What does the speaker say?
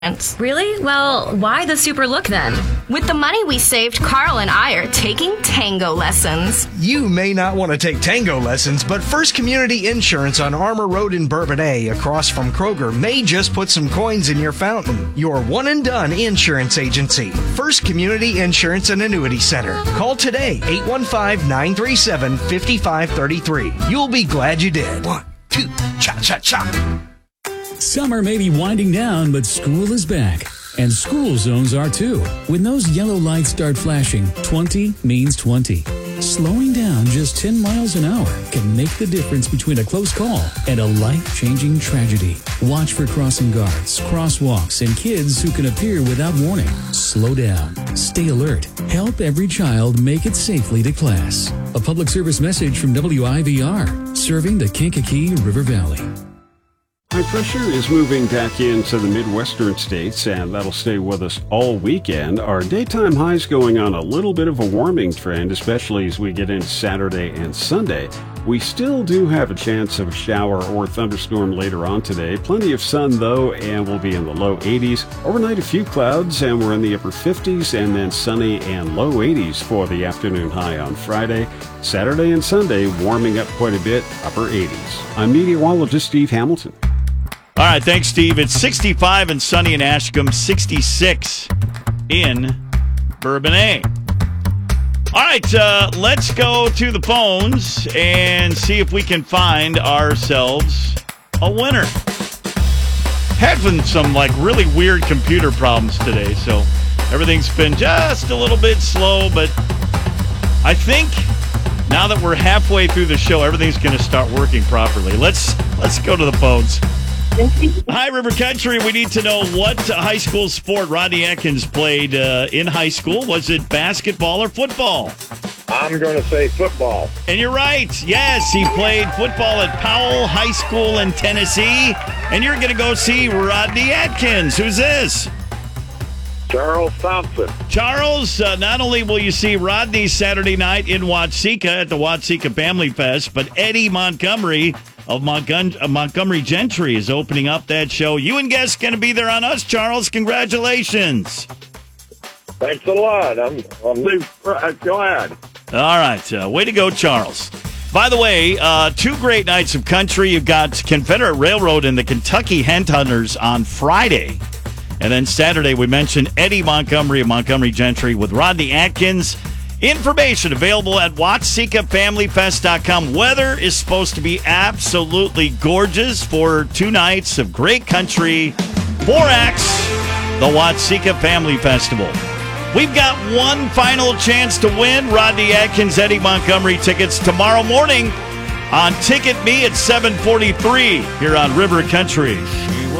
Really? Well, why the super look then? With the money we saved, Carl and I are taking tango lessons. You may not want to take tango lessons, but First Community Insurance on Armour Road in Bourbonnais, across from Kroger, may just put some coins in your fountain. Your one-and-done insurance agency, First Community Insurance and Annuity Center. Call today, 815-937-5533. You'll be glad you did. 1, 2, cha-cha-cha. Summer may be winding down, but school is back. And school zones are too. When those yellow lights start flashing, 20 means 20. Slowing down just 10 miles an hour can make the difference between a close call and a life-changing tragedy. Watch for crossing guards, crosswalks, and kids who can appear without warning. Slow down. Stay alert. Help every child make it safely to class. A public service message from WIVR, serving the Kankakee River Valley. High pressure is moving back into the Midwestern states, and that'll stay with us all weekend. Our daytime highs going on a little bit of a warming trend, especially as we get into Saturday and Sunday. We still do have a chance of a shower or thunderstorm later on today. Plenty of sun, though, and we'll be in the low 80s. Overnight, a few clouds, and we're in the upper 50s, and then sunny and low 80s for the afternoon high on Friday. Saturday and Sunday, warming up quite a bit, upper 80s. I'm meteorologist Steve Hamilton. All right, thanks, Steve. It's 65 and sunny in Ashcombe, 66 in Bourbonnais. All right, let's go to the phones and see if we can find ourselves a winner. Having some, really weird computer problems today, so everything's been just a little bit slow, but I think now that we're halfway through the show, everything's going to start working properly. Let's go to the phones. Hi, River Country. We need to know what high school sport Rodney Atkins played in high school. Was it basketball or football? I'm going to say football. And you're right. Yes, he played football at Powell High School in Tennessee. And you're going to go see Rodney Atkins. Who's this? Charles Thompson. Charles, not only will you see Rodney Saturday night in Watseka at the Watseka Family Fest, but Eddie Montgomery of Montgomery Gentry is opening up that show. You and guests going to be there on us, Charles. Congratulations. Thanks a lot. I'm glad. All right. Way to go, Charles. By the way, 2 great nights of country. You've got Confederate Railroad and the Kentucky Headhunters on Friday. And then Saturday, we mentioned Eddie Montgomery of Montgomery Gentry with Rodney Atkins. Information available at WatsekaFamilyFest.com. Weather is supposed to be absolutely gorgeous for 2 nights of great country. 4 acts, the Watseka Family Festival. We've got one final chance to win Rodney Atkins, Eddie Montgomery tickets tomorrow morning on Ticket Me at 7:43 here on River Country.